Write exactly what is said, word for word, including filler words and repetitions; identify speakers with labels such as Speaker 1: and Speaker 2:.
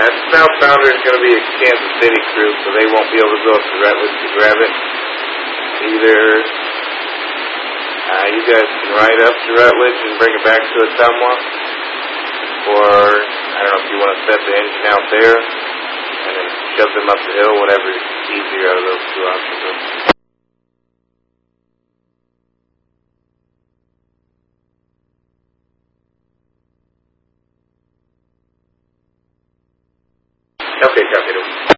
Speaker 1: Yeah, southbounder is going to be a Kansas City crew, so they won't be able to go up to Rutledge to grab it. Either uh, you guys can ride up to Rutledge and bring it back to Ottumwa, or I don't know if you want to set the engine out there and then shove them up the hill, whatever is easier out of those two options. Okay, copy.